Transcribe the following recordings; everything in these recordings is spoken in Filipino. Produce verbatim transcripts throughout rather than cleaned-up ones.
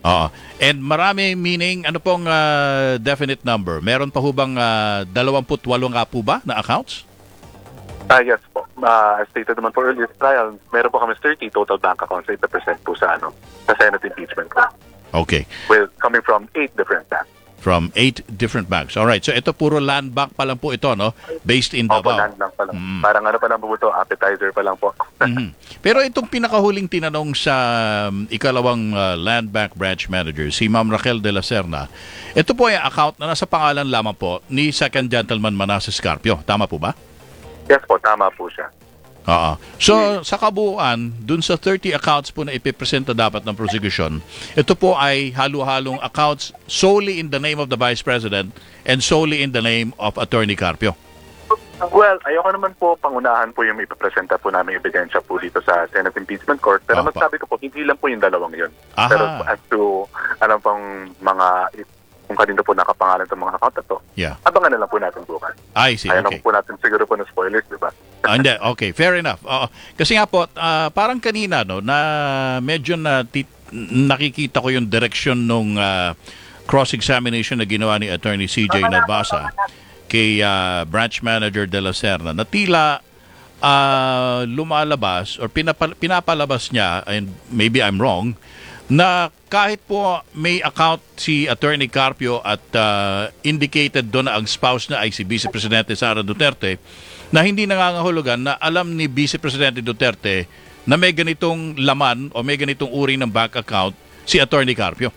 Oo. And marami meaning, ano pong uh, definite number? Meron pa ho bang uh, twenty-eight nga po ba na accounts? Ah, yes po. Uh, as stated naman po earlier sa trial, meron po kami thirty total bank accounts, eighty percent po sa ano, sa Senate impeachment ko. Okay. With coming from eight different banks. From eight different banks. All right. So ito puro land bank pa lang po ito, no? Based in Opo, Davao. land lang pa lang. Mm. Parang ano pa lang po ito, appetizer pa lang po. Mm-hmm. Pero itong pinakahuling tinanong sa um, ikalawang uh, land bank branch manager, si Ma'am Raquel de la Serna, ito po ay account na nasa pangalan lamang po ni Second Gentleman Manasseh Scarpio. Tama po ba? Yes po, tama po siya. Oo. So, sa kabuuan, dun sa thirty accounts po na ipipresenta dapat ng prosecution, ito po ay halo-halong accounts solely in the name of the Vice President and solely in the name of Attorney Carpio. Well, ayoko naman po pangunahan po yung ipipresenta po namin ebidensya po dito sa Senate Impeachment Court. Pero Opo. magsabi ko po, hindi lang po yung dalawang yun. Aha. Pero as to, ano pang mga, kung kanino po nakapangalan sa mga account na to, Yeah. abangan na lang po natin bukas. I see. Ayaw Okay. na po natin siguro po na spoilers, di ba? Ah, hindi. Okay, fair enough. Oo. Kasi nga po, ah, parang kanina, no, na medyo na tit- nakikita ko yung direction nung ah, cross-examination na ginawa ni Attorney C J Navasa kay ah, Branch Manager de la Serna na tila ah, lumalabas or pinapa- pinapalabas niya, and maybe I'm wrong, na kahit po may account si Attorney Carpio at ah, indicated doon na ang spouse na ay si Vice Presidente Sara Duterte, na hindi nangangahulugan na alam ni Vice Presidente Duterte na may ganitong laman o may ganitong uri ng bank account si Attorney Carpio.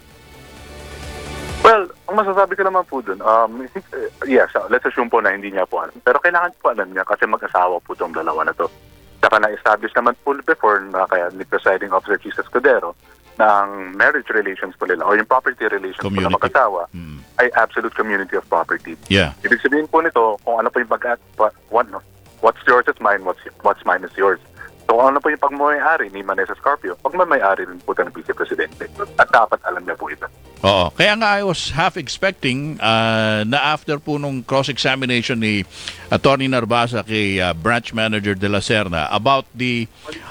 Well, ang masasabi ko naman po dun, um, yes, uh, let's assume po na hindi niya po alam. Pero kailangan po alam niya kasi mag-asawa po itong dalawa na to. Saka na-establish naman po before na kaya ni Presiding Officer Jesus Escudero na ang marriage relations po nila o yung property relations po na Community. mag-asawa Hmm. ay absolute community of property. Yeah. Ibig sabihin po nito, kung ano po yung pag what, what, no? What's yours is mine, what's, what's mine is yours. So kung ano po yung pagmamayari ni Manasseh Scarpio, pagmamayari rin po ito ng Vice Presidente. At dapat alam niya po ito. Oo. Kaya nga I was half expecting uh, na after po nung cross-examination ni Attorney Narbasa kay uh, Branch Manager de la Serna about the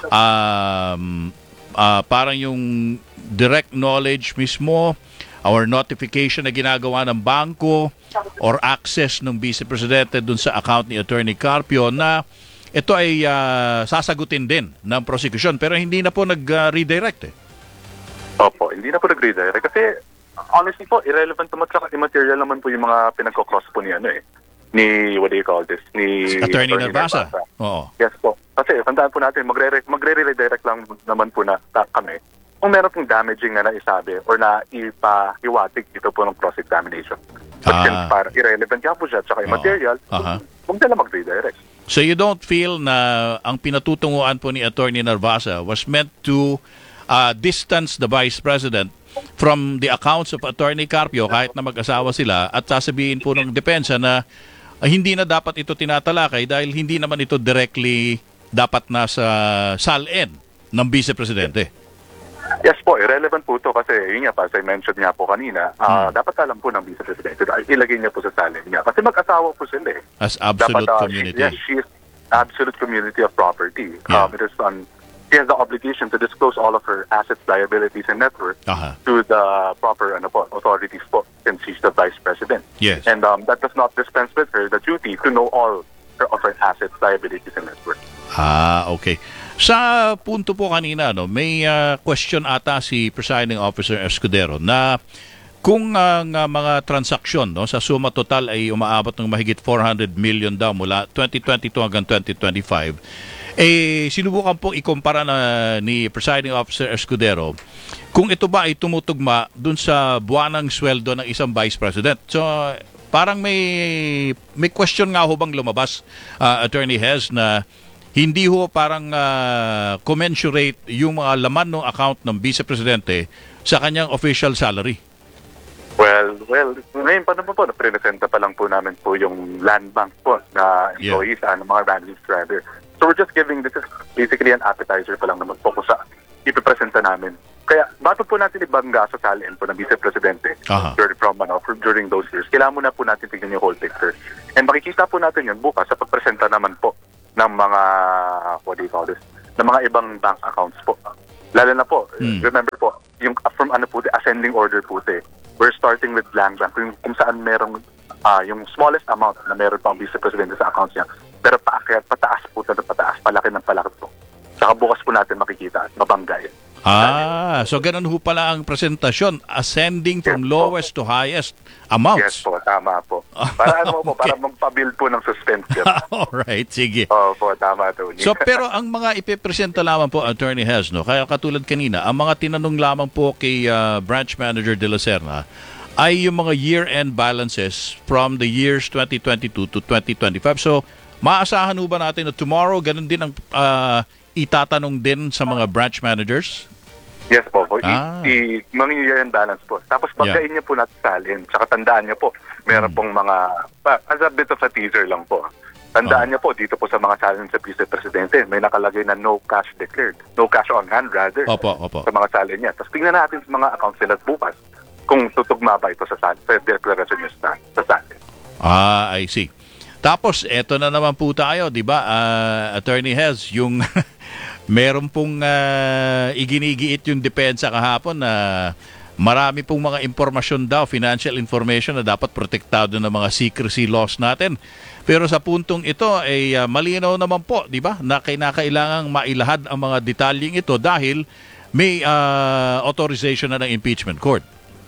um, uh, parang yung direct knowledge mismo or notification na ginagawa ng bangko or access ng Vice Presidente dun sa account ni Attorney Carpio na ito ay uh, sasagutin din ng prosecution pero hindi na po nag-redirect eh. Opo, hindi na po nag-redirect. Kasi honestly po, irrelevant naman at immaterial naman po yung mga pinagkocross po ni ano eh. Ni, what do you call this? Ni Attorney Narbasa. Oo. Yes po. Kasi tandaan po natin, magre- magre-redirect lang naman po na ta- kami kung meron pong damaging na naisabi or na ipa-iwatig dito po ng cross-examination. But Ah. since para irrelevant nga po siya at saka immaterial, Aha. huwag na lang mag-redirect. So you don't feel na ang pinatutunguhan po ni Attorney Narbasa was meant to uh, distance the Vice President from the accounts of Attorney Carpio kahit na mag-asawa sila at sasabihin po ng depensa na uh, hindi na dapat ito tinatalakay dahil hindi naman ito directly dapat nasa salin ng Vice Presidente. Yes po, irrelevant po ito kasi yun nga pa, as I mentioned nga po kanina, ah, dapat alam po ng Vice Presidente, ilagay niya po sa salin niya. Kasi mag-asawa po sila eh. As absolute dapat, ah, community. Yes, she is absolute community of property. Yeah. Um, it is on, she has the obligation to disclose all of her assets, liabilities, and net worth Aha. to the proper ano po, authorities po since she's the Vice President. Yes. And um, that does not dispense with her the duty to know all her, of her assets, liabilities, and net worth. Ah, okay. Sa punto po kanina, no, may uh, question ata si Presiding Officer Escudero na kung ang uh, mga transaksyon no, sa suma total ay umaabot ng mahigit four hundred million daw mula twenty twenty-two hanggang twenty twenty-five, eh sinubukan pong ikumpara na ni Presiding Officer Escudero kung ito ba ay tumutugma dun sa buwanang sweldo ng isang Vice President. So, parang may may question nga ho bang lumabas, uh, Attorney Hez, na hindi ho parang uh, commensurate yung mga laman ng account ng Vice Presidente sa kanyang official salary? Well, well, ngayon pa naman po, napresenta pa lang po namin po yung land bank po na employees, yeah. ano, mga ranch rather. So we're just giving, this is basically an appetizer pa lang naman po kung sa ipipresenta namin. Kaya, bago po natin ibangga sa salin po ng Vice Presidente Aha. during, from, ano, during those years, kailangan muna po natin tignan yung whole picture. And makikita po natin yun bukas sa pagpresenta naman po ng mga, what do you call this, ng mga ibang bank accounts po. Lalo na po, Hmm. remember po, yung from ano po, ascending order po ito eh. We're starting with blank bank, kung, kung saan merong ah, yung smallest amount na meron pa ang Vice Presidente sa accounts niya. Pero paakyat, pataas po, na pataas, palaki ng palaki po. Saka bukas po natin makikita at mabanggay. Ah, so ganun ho pala ang presentasyon, ascending from Yes, po. lowest to highest amounts. Yes po, tama po. Para ano po, para magpa-build po ng suspense. Alright, sige. Oo po, tama, Tony. So pero ang mga ipipresenta lamang po, Attorney Hez, no? Kaya katulad kanina, ang mga tinanong lamang po kay ah, Branch Manager De La Serna ay yung mga year-end balances from the years twenty twenty-two to twenty twenty-five. So maasahan ho ba natin na tomorrow ganun din ang ah, itatanong din sa mga branch managers? Yes po, po. Ah. I, i, mga year-end balance po. Tapos banggain niyo po natin salin. Tsaka tandaan niyo po, meron Hmm. pong mga, pa, as a bit of a teaser lang po. Tandaan Oh. niyo po, dito po sa mga salin sa Vice Presidente, may nakalagay na no cash declared. No cash on hand, rather. Opo, opo. Sa mga salin niya. Tapos tingnan natin sa mga accounts nila bukas kung tutugma ba ito sa salin, sa declaration niya sa, sa salin. Ah, I see. Tapos, eto na naman po tayo, di ba, ah, Attorney Hez, yung meron pong ah, iginigiit yung depensa kahapon na marami pong mga impormasyon daw, financial information na dapat protektado ng mga secrecy laws natin. Pero sa puntong ito ay ah, malinaw naman po, di ba, na kinakailangang mailahad ang mga detalyeng ito dahil may ah, authorization na ng impeachment court.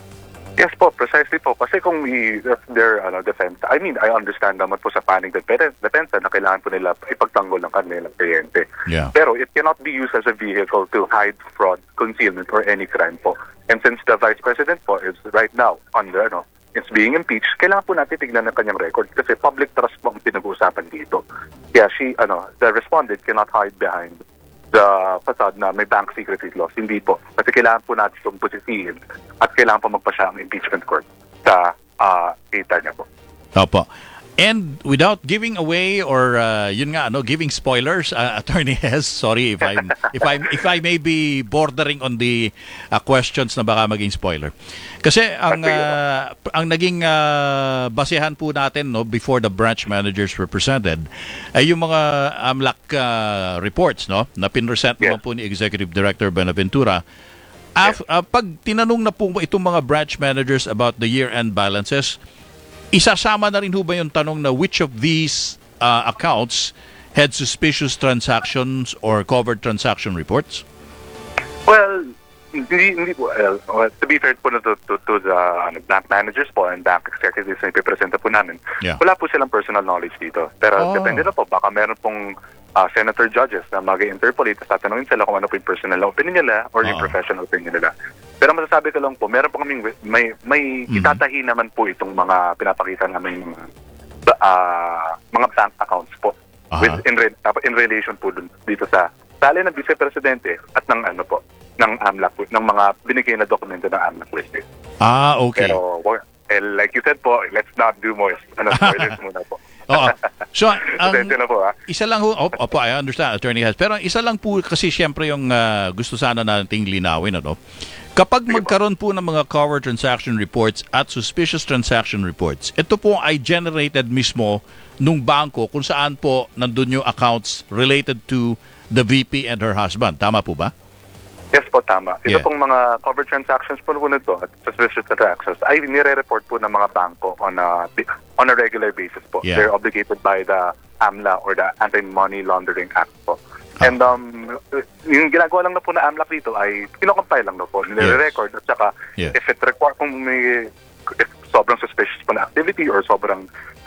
Yes po, precisely po. Kasi kung i, their ano, defense, I mean, I understand naman po sa panig ng depensa na kailangan po nila ipagtanggol ng kanilang kliyente. Yeah. Pero it cannot be used as a vehicle to hide fraud, concealment, or any crime po. And since the Vice President po is right now under, ano, is being impeached, kailangan po natin tignan ng kanyang record kasi public trust po ang pinag-uusapan dito. Kaya she, ano, the respondent cannot hide behind the facade na may bank secrecy laws. Hindi po. Kasi kailangan po natin itong posisihin at kailangan po magpasya ang impeachment court sa uh, data niya po. Opo. And without giving away or uh, yun nga ano giving spoilers, uh, Attorney Hez, sorry if I'm if I if I may be bordering on the uh, questions na baka maging spoiler. Kasi ang uh, ang naging uh, basehan po natin no before the branch managers were presented ay yung mga AMLAC uh, reports no na pinresent Yes. naman po ni Executive Director Benaventura. Af, uh, pag tinanong na po itong mga branch managers about the year-end balances, isasama na rin ho ba yung tanong na which of these uh, accounts had suspicious transactions or covered transaction reports? Well, hindi, hindi po. Well, well, to be fair po na to, to, to the ano, bank managers po and bank executives na ipipresenta po namin, Yeah. wala po silang personal knowledge dito. Pero Oh. depende na po. Baka meron pong uh, senator judges na mag-interpolate at tatanungin sila kung ano po yung personal opinion nila or yung Oo. professional opinion nila. Pero masasabi ko lang po, meron po kaming may may Mhm. itatahi naman po itong mga pinapakita namin mga uh, mga bank accounts po Aha. with in, re- in relation po dun, dito sa sali ng Vice Presidente at ng ano po ng AMLAC po, ng mga binigay na dokumento ng AMLAC list. Ah, okay. Pero wa- eh, like you said po, let's not do more ano spoilers muna po. Oo. So, ang Pasensya na po ha. isa lang ho, op- opo, I understand, Attorney Hez. Pero isa lang po kasi siyempre yung ah, gusto sana nating linawin, ano? Kapag magkaroon po ng mga covered transaction reports at suspicious transaction reports, ito po ay generated mismo nung bangko kung saan po nandun yung accounts related to the V P and her husband. Tama po ba? Yes po, tama. Ito Yeah. pong mga covered transactions po po nito at suspicious transactions ay nire-report po ng mga bangko on a, on a regular basis po. Yeah. They're obligated by the AMLA or the Anti-Money Laundering Act po. Ah. And um, yung ginagawa lang na po na AMLAC dito ay kinocompile lang na po. Nire-record at saka Yeah. if it require, kung may if sobrang suspicious po na activity or sobrang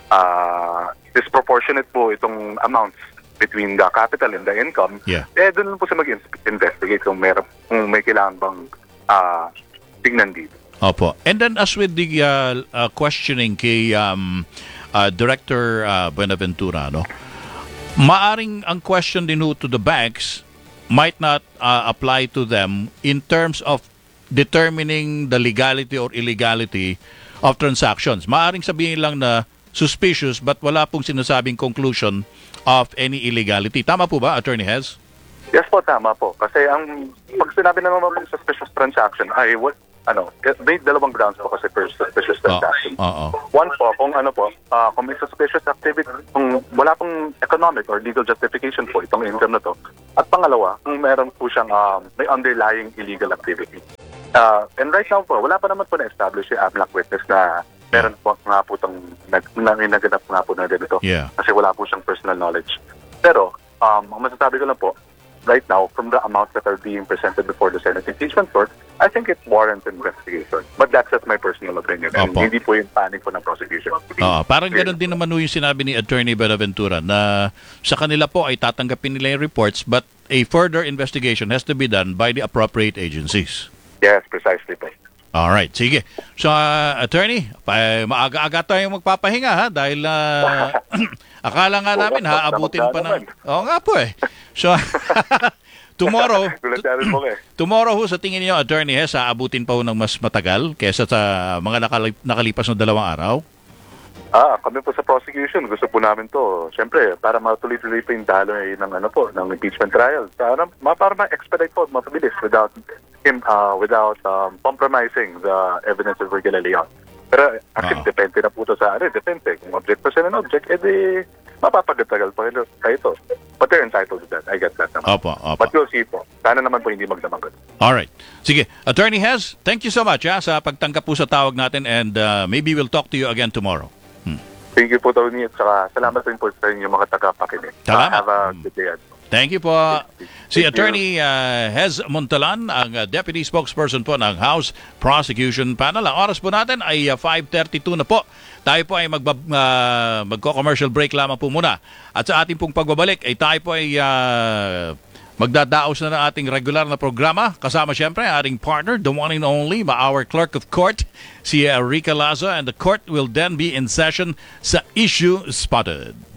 uh, disproportionate po itong amounts between the capital and the income, Yeah. eh doon po sa mag-investigate kung, meron, kung may kailangan bang uh, tignan dito. Opo. And then as with the uh, uh, questioning kay um, uh, Director uh, Buenaventura, no? Maaring ang question din ho to the banks might not uh, apply to them in terms of determining the legality or illegality of transactions. Maaring sabihin lang na suspicious but wala pong sinasabing conclusion of any illegality. Tama po ba, Attorney Hez? Yes po, tama po. Kasi ang pag sinabi naman po suspicious transaction ay what, ano, may dalawang grounds po kasi for suspicious transaction. Oo. One po, kung ano po, ah, kung may suspicious activity, kung wala pong economic or legal justification po itong income na to. At pangalawa, kung meron po siyang ah, may underlying illegal activity. Uh, and right now po, wala pa naman po na-establish yung AMLAC witness na meron po nga po itong nag, naganap nga po na ganito. Yeah. Kasi wala po siyang personal knowledge. Pero, um, ang masasabi ko lang po, right now, from the amounts that are being presented before the Senate Impeachment Court, I think it warrants investigation. But that's just my personal opinion. And Opo. hindi po yung panic po ng prosecution. Oo, parang ganoon din naman ho yung sinabi ni Attorney Benaventura na sa kanila po ay tatanggapin nila yung reports but a further investigation has to be done by the appropriate agencies. Yes, precisely po. Alright, sige. So, uh, Attorney, pa, maaga-aga tayong magpapahinga ha dahil uh, akala nga namin haabutin pa ng... Oo nga po eh. So, tomorrow, Gulat na rin po eh. tomorrow ho sa tingin niyo, Attorney, eh, haabutin pa ho ng mas matagal kesa sa mga nakalip, nakalipas na dalawang araw? Ah, kami po sa prosecution, gusto po namin to. Siyempre, para matuloy-tuloy pa yung daloy ng ano po, ng impeachment trial. Para, ma- para ma-expedite po, mapabilis without him, uh, without um, compromising the evidence of Virgil Leon. Pero actually, Ah. depende na po to sa ano, depende. Kung object pa sila ng object, edi mapapagatagal pa ito pa ito. But they're entitled to that. I get that naman. Opo, opo. But we'll see po. Sana naman po hindi magdamag. Alright. Sige. Attorney Hez, thank you so much ha, sa pagtanggap po sa tawag natin and uh, maybe we'll talk to you again tomorrow. Thank you po, Tony. At saka salamat rin po sa inyo mga tagapakinig. Salamat. Uh, have a good day. Thank you po. Si Thank you. Attorney uh, Hez Montalan, ang uh, Deputy Spokesperson po ng House Prosecution Panel. Ang oras po natin ay uh, five thirty-two na po. Tayo po ay magba, uh, magko-commercial break lamang po muna. At sa ating pong pagbabalik ay tayo po ay uh, magdadaos na ng ating regular na programa. Kasama siyempre ang ating partner, the one and only, our clerk of court, si uh, Rica Lazo. And the court will then be in session sa Issue Spotted.